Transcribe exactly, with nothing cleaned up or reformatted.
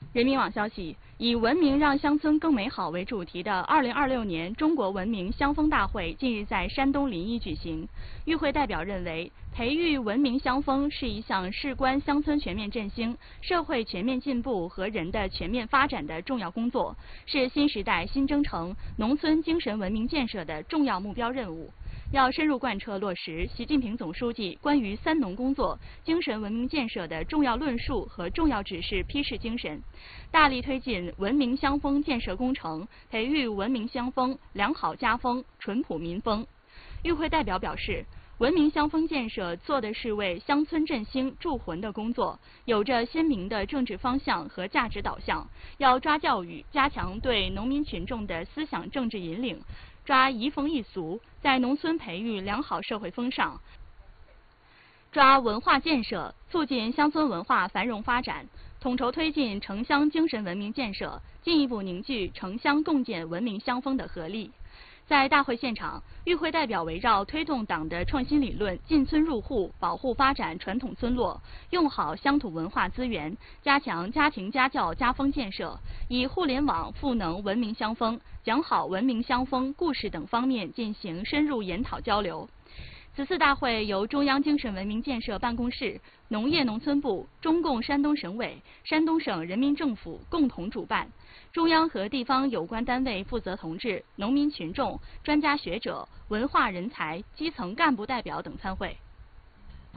人民网消息，以“文明让乡村更美好”为主题的二零二六年中国文明乡风大会近日在山东临沂举行。与会代表认为，培育文明乡风是一项事关乡村全面振兴、社会全面进步和人的全面发展的重要工作，是新时代新征程农村精神文明建设的重要目标任务。要深入贯彻落实习近平总书记关于三农工作、精神文明建设的重要论述和重要指示批示精神，大力推进文明乡风建设工程，培育文明乡风、良好家风、淳朴民风。与会代表表示，文明乡风建设做的是为乡村振兴铸魂的工作，有着鲜明的政治方向和价值导向。要抓教育，加强对农民群众的思想政治引领，抓移风易俗，在农村培育良好社会风尚；抓文化建设，促进乡村文化繁荣发展，统筹推进城乡精神文明建设，进一步凝聚城乡共建文明乡风的合力。在大会现场，与会代表围绕推动党的创新理论进村入户，保护发展传统村落，用好乡土文化资源，加强家庭家教家风建设，以互联网赋能文明乡风，讲好文明乡风故事等方面进行深入研讨交流。此次大会由中央精神文明建设办公室、农业农村部、中共山东省委、山东省人民政府共同主办，中央和地方有关单位负责同志、农民群众、专家学者、文化人才、基层干部代表等参会。